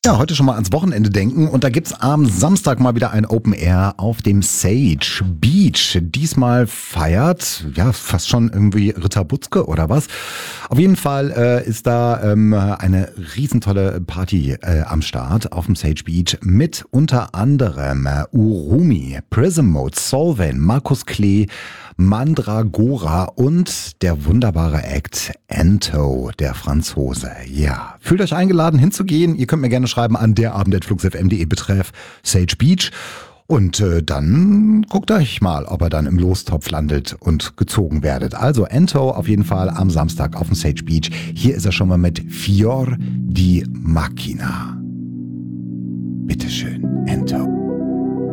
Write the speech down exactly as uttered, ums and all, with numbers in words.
Ja, heute schon mal ans Wochenende denken und da gibt's am Samstag mal wieder ein Open Air auf dem Sage Beach. Diesmal feiert, ja, fast schon irgendwie Ritter Butzke oder was. Auf jeden Fall äh, ist da ähm, eine riesentolle Party äh, am Start auf dem Sage Beach mit unter anderem äh, Urumi, Prism Mode, Solveig, Markus Klee, Mandragora und der wunderbare Act Ento, der Franzose. Ja, fühlt euch eingeladen hinzugehen. Ihr könnt mir gerne schreiben an derabend.flux f m punkt de betreff Sage Beach. Und äh, dann guckt euch mal, ob er dann im Lostopf landet und gezogen werdet. Also Ento auf jeden Fall am Samstag auf dem Sage Beach. Hier ist er schon mal mit Fior di Macchina. Bitteschön, Ento.